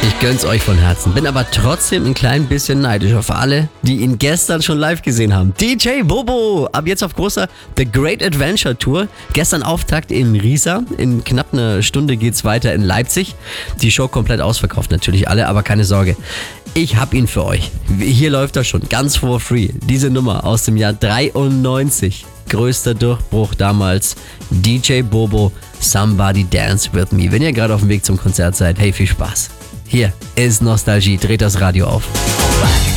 Ich gönn's euch von Herzen, bin aber trotzdem ein klein bisschen neidisch auf alle, die ihn gestern schon live gesehen haben. DJ Bobo, ab jetzt auf großer The Great Adventure Tour. Gestern Auftakt in Riesa, in knapp einer Stunde geht's weiter in Leipzig. Die Show komplett ausverkauft, natürlich alle, aber keine Sorge. Ich hab ihn für euch. Hier läuft er schon, ganz for free. Diese Nummer aus dem Jahr 93. Größter Durchbruch damals. DJ Bobo, Somebody Dance With Me. Wenn ihr gerade auf dem Weg zum Konzert seid, hey, viel Spaß. Hier ist Nostalgie, dreht das Radio auf.